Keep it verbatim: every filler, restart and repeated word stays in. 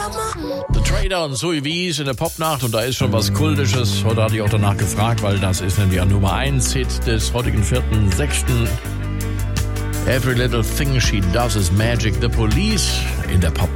The Trader und Zoe Wies in der Popnacht und da ist schon was Kultisches. Heute hatte ich auch danach gefragt, weil das ist nämlich ein Nummer eins Hit des heutigen vierten sechsten Every Little Thing She Does Is Magic. The Police in der Popnacht.